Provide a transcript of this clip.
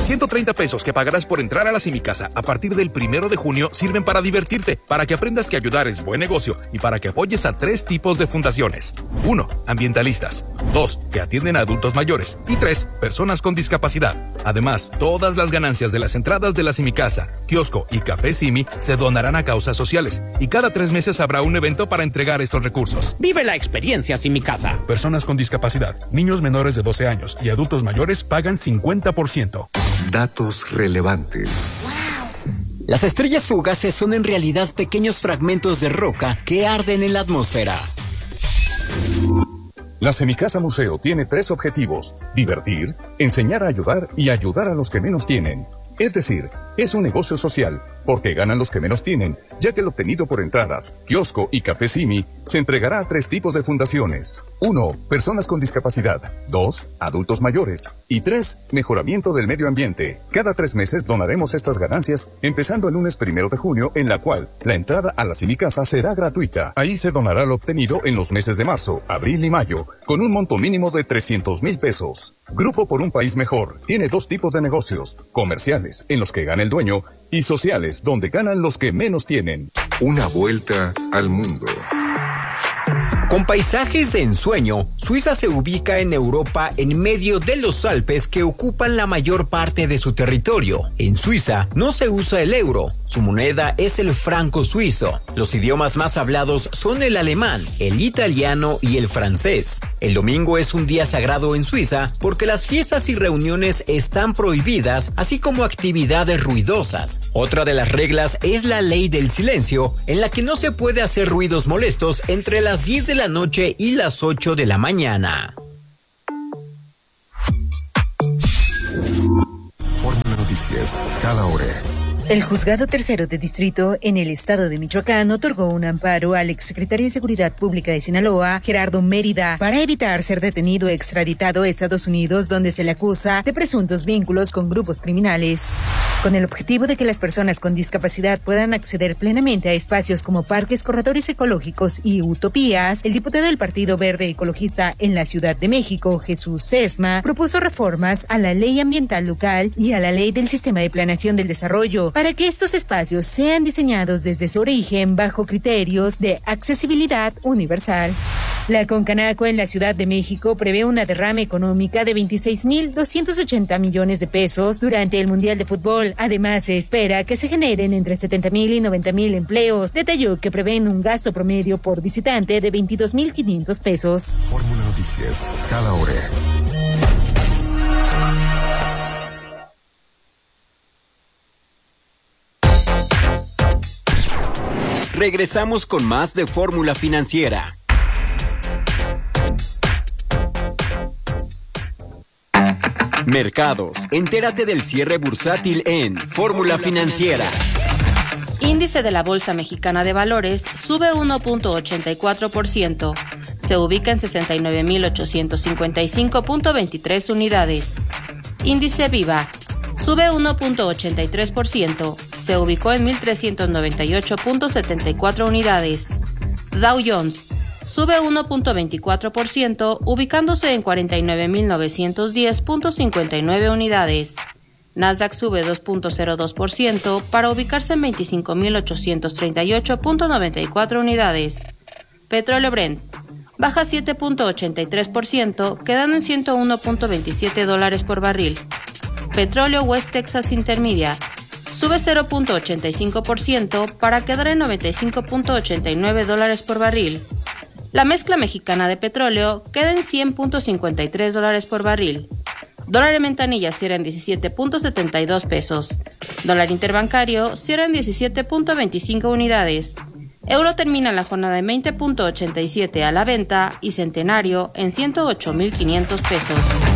130 pesos que pagarás por entrar a la Simicasa a partir del 1 de junio sirven para divertirte, para que aprendas que ayudar es buen negocio y para que apoyes a 3 tipos de fundaciones. 1. Ambientalistas. 2. Que atienden a adultos mayores. Y 3. Personas con discapacidad. Además, todas las ganancias de las entradas de la Simicasa, kiosco y Café Simi se donarán a causas sociales. Y cada 3 meses habrá un evento para entregar estos recursos. Vive la experiencia Simicasa. Personas con discapacidad, niños menores de 12 años y adultos mayores pagan 50%. Datos relevantes. Las estrellas fugaces son en realidad pequeños fragmentos de roca que arden en la atmósfera. La Simicasa Museo tiene 3 objetivos: divertir, enseñar a ayudar y ayudar a los que menos tienen. Es decir, es un negocio social, porque ganan los que menos tienen, ya que el obtenido por entradas, kiosco y Café Simi se entregará a 3 tipos de fundaciones. 1. Personas con discapacidad. 2. Adultos mayores. Y 3. Mejoramiento del medio ambiente. Cada 3 meses donaremos estas ganancias, empezando el lunes 1 de junio, en la cual la entrada a la Simicasa será gratuita. Ahí se donará lo obtenido en los meses de marzo, abril y mayo, con un monto mínimo de 300,000 pesos. Grupo por un País Mejor tiene 2 tipos de negocios: comerciales, en los que gana el dueño, y sociales, donde ganan los que menos tienen. Una vuelta al mundo. Con paisajes de ensueño, Suiza se ubica en Europa en medio de los Alpes que ocupan la mayor parte de su territorio. En Suiza no se usa el euro, su moneda es el franco suizo. Los idiomas más hablados son el alemán, el italiano y el francés. El domingo es un día sagrado en Suiza porque las fiestas y reuniones están prohibidas, así como actividades ruidosas. Otra de las reglas es la ley del silencio, en la que no se puede hacer ruidos molestos entre las 10 de la noche y las 8 de la mañana. Fórmula Noticias, cada hora. El Juzgado Tercero de Distrito en el estado de Michoacán otorgó un amparo al exsecretario de Seguridad Pública de Sinaloa, Gerardo Mérida, para evitar ser detenido o extraditado a Estados Unidos, donde se le acusa de presuntos vínculos con grupos criminales. Con el objetivo de que las personas con discapacidad puedan acceder plenamente a espacios como parques, corredores ecológicos y utopías, el diputado del Partido Verde Ecologista en la Ciudad de México, Jesús Sesma, propuso reformas a la Ley Ambiental Local y a la Ley del Sistema de Planeación del Desarrollo, para que estos espacios sean diseñados desde su origen bajo criterios de accesibilidad universal. La Concanaco en la Ciudad de México prevé una derrama económica de 26,280 millones de pesos durante el Mundial de Fútbol. Además, se espera que se generen entre 70,000 y 90,000 empleos. Detalló que prevén un gasto promedio por visitante de 22,500 pesos. Fórmula Noticias, cada hora. Regresamos con más de Fórmula Financiera. Mercados. Entérate del cierre bursátil en Fórmula Financiera. Índice de la Bolsa Mexicana de Valores sube 1.84%. Se ubica en 69,855.23 unidades. Índice Viva sube 1.83%. Se ubicó en 1,398.74 unidades. Dow Jones sube 1.24%, ubicándose en 49,910.59 unidades. Nasdaq sube 2.02% para ubicarse en 25,838.94 unidades. Petróleo Brent baja 7.83%, quedando en $101.27 por barril. Petróleo West Texas Intermediate sube 0.85% para quedar en $95.89 por barril. La mezcla mexicana de petróleo queda en $100.53 por barril. Dólar en ventanilla cierra en 17.72 pesos. Dólar interbancario cierra en 17.25 unidades. Euro termina la jornada en 20.87 a la venta y centenario en 108,500 pesos.